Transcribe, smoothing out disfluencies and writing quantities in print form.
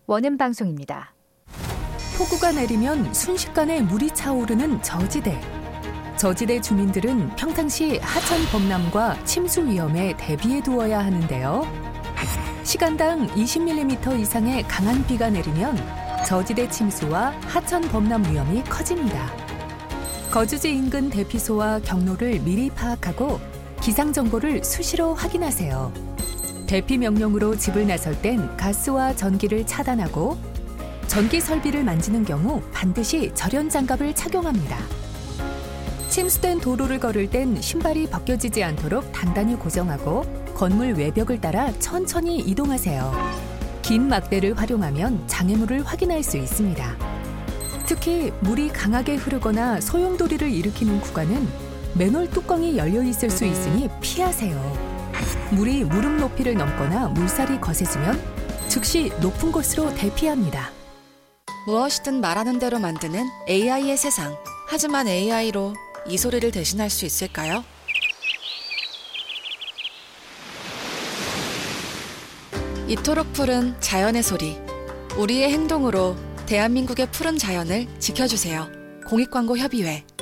원음 방송입니다. 폭우가 내리면 순식간에 물이 차오르는 저지대. 저지대 주민들은 평상시 하천 범람과 침수 위험에 대비해 두어야 하는데요. 시간당 20mm 이상의 강한 비가 내리면 저지대 침수와 하천 범람 위험이 커집니다. 거주지 인근 대피소와 경로를 미리 파악하고 기상 정보를 수시로 확인하세요. 대피 명령으로 집을 나설 땐 가스와 전기를 차단하고 전기 설비를 만지는 경우 반드시 절연 장갑을 착용합니다. 침수된 도로를 걸을 땐 신발이 벗겨지지 않도록 단단히 고정하고 건물 외벽을 따라 천천히 이동하세요. 긴 막대를 활용하면 장애물을 확인할 수 있습니다. 특히 물이 강하게 흐르거나 소용돌이를 일으키는 구간은 맨홀 뚜껑이 열려 있을 수 있으니 피하세요. 물이 무릎 높이를 넘거나 물살이 거세지면 즉시 높은 곳으로 대피합니다. 무엇이든 말하는 대로 만드는 AI의 세상. 하지만 AI로 이 소리를 대신할 수 있을까요? 이토록 푸른 자연의 소리. 우리의 행동으로 대한민국의 푸른 자연을 지켜주세요. 공익광고협의회